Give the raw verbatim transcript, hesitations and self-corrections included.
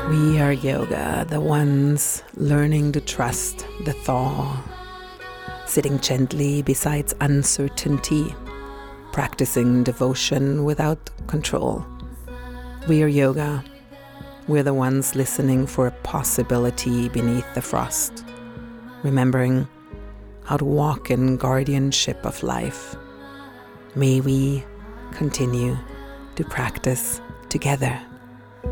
We are yoga, the ones learning to trust the thaw, sitting gently beside uncertainty, practicing devotion without control. We are yoga. We're the ones listening for a possibility beneath the frost, remembering how to walk in guardianship of life. May we continue to practice together.